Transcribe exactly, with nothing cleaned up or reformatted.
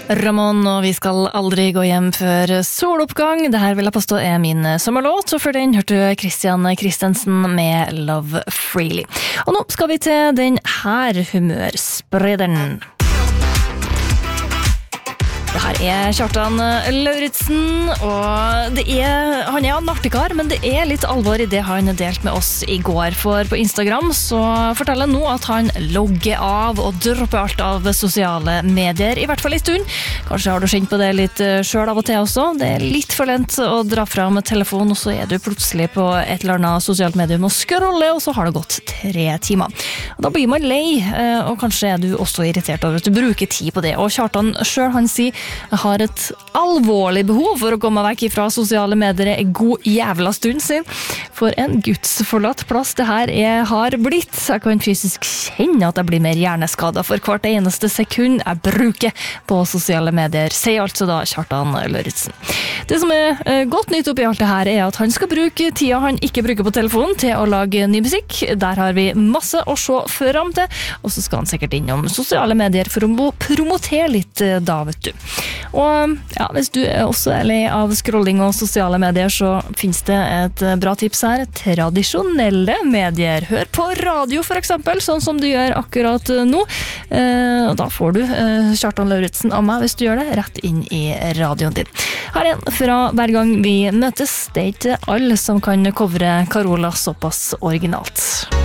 Ramon, og vi skal aldri gå hjem før soloppgang. Det her vil jeg påstå er min sommerlåt, og for den hørte du Christian Christensen med Love Freely. Og nå skal vi til den her humørsprederen. Det her er Kjartan Lauritsen, og det er, han er en artigkar, men det er litt alvor i det han delt med oss i går. For på Instagram så forteller han nå at han logger av og dropper alt av sosiale medier, i hvert fall en stund. Kanskje har du kjent på det litt selv av og til også. Det er litt for lent å dra fram telefon, og så er du plutselig på et eller annet sosialt medium og scroller, og så har det gått tre timer. Og da blir man lei, og kanskje er du også irritert over at du bruker tid på det. Og Kjartan selv, han sier jeg har et alvorlig behov for å komme vekk fra sosiale medier en god jævla stund sin. For en gudsforlatt plass det her jeg har blitt. Jeg kan fysisk kjenne at jeg blir mer hjerneskadet for hvert eneste sekund jeg bruker på sosiale medier, sier altså da Kjartan Lauritsen. Det som er godt nytt oppi alt det her er at han skal bruke tida han ikke bruker på telefonen til å lage ny musikk. Der har vi masse å se fram til, og så skal han sikkert innom sosiale medier for å promotere litt da, vet du. Og ja, hvis du også er lei av scrolling og sosiale medier, så finnes det et bra tips her. Tradisjonelle medier. Hør på radio for eksempel, sånn som du gjør akkurat nå. Eh, da får du eh, Kjartan Lauritsen av meg hvis du gjør det, rett inn i radioen din. Her er en fra hver gang vi møtes. Det er ikke alle som kan covre Carola såpass originalt.